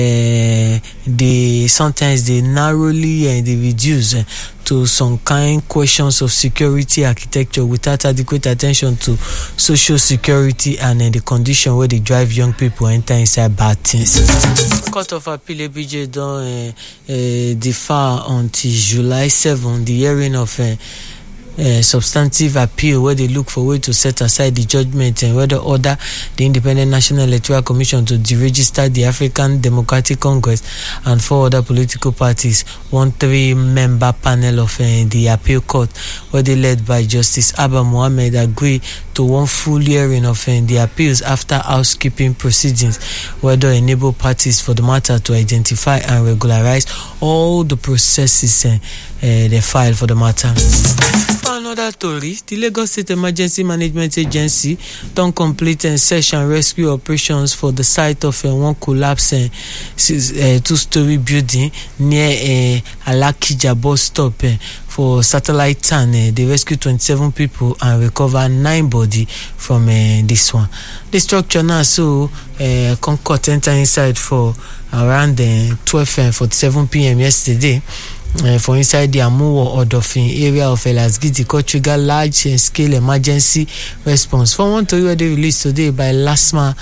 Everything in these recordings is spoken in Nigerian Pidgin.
they sometimes they narrowly and they reduce to some kind questions of security architecture without adequate attention to social security and the condition where they drive young people enter inside bad things. Court of Appeal ABJ don't defer until July 7 the hearing of substantive appeal where they look for way to set aside the judgment and whether order the Independent National Electoral Commission to deregister the African Democratic Congress and 4 other political parties. 3-member panel of the appeal court where they led by Justice Abba Mohammed agree to one full hearing of the appeals after housekeeping proceedings whether enable parties for the matter to identify and regularize all the processes they file for the matter. For another story, the Lagos State Emergency Management Agency don't complete search and rescue operations for the site of one collapsed 2-story building near Alakija bus stop for Satellite Town. They rescue 27 people and recover 9 bodies from this one. The structure now Concord enter inside for around 12:47 p.m. yesterday. For inside the Amuwo Odofin area of Elasgidi could trigger large-scale emergency response. For one story where they released today by LASMA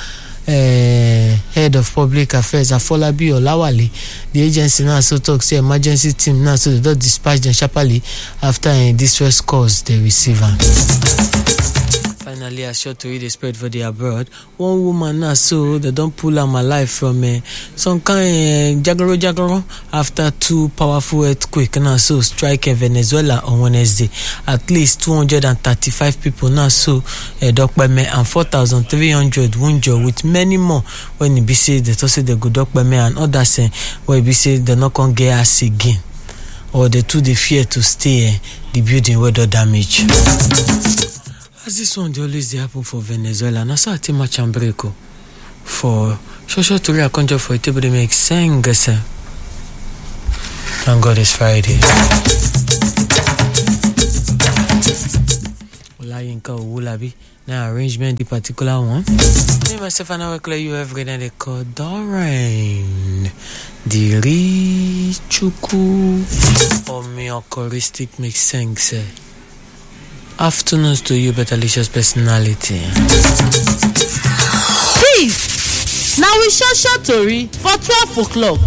head of public affairs Afolabi Olawale, the agency now talks say emergency team now they don't dispatch them sharply after distress calls they receive. Finally, a short to read the spread for the abroad. One woman now they don't pull her alive from some kind jagaro after 2 powerful earthquake now strike Venezuela on Wednesday. At least 235 people now and 4,300 wounded with many more when it be said they say they go and others where be said they're not gonna get us again or they too they fear to stay the building weather damage. As this one they always happen for Venezuela. Now so I think much and break for short to read conjure for a table they make sense. Thank God it's Friday. Olayinka Owulabi. Now arrangement the particular one. Me myself and I will clear you every day they call Doreen. Diri Chuku or me choristic makes sense. Afternoons to you, Betalicious personality. Peace. Now we short story for 12 o'clock.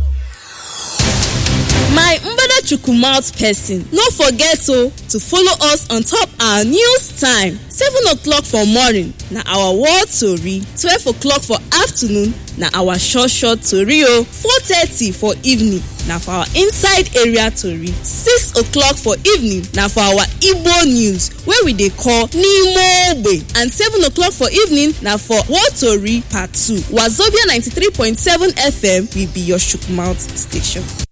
My Mbada Chukumouth person, no forget to follow us on top our news time. 7 o'clock for morning, na our world story. 12 o'clock for afternoon, na our short story. 4:30 for evening, na for our inside area story. 6 o'clock for evening, na for our Igbo news, where we dey call Nimobe. And 7 o'clock for evening, na for world story part 2. Wazobia 93.7 FM will be your Chukumouth station.